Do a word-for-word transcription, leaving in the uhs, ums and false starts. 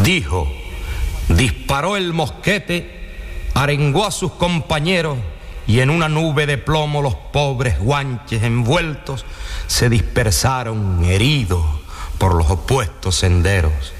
Dijo, disparó el mosquete, arengó a sus compañeros y en una nube de plomo los pobres guanches envueltos se dispersaron heridos por los opuestos senderos.